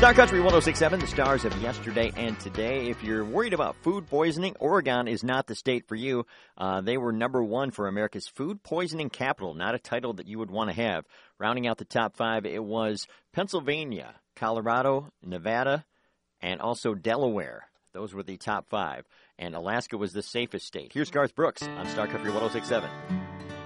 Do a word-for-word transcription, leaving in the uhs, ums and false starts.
Star Country one oh six point seven, the stars of yesterday and today. If you're worried about food poisoning, Oregon is not the state for you. Uh, they were number one for America's food poisoning capital, not a title that you would want to have. Rounding out the top five, it was Pennsylvania, Colorado, Nevada, and also Delaware. Those were the top five. And Alaska was the safest state. Here's Garth Brooks on Star Country one oh six point seven.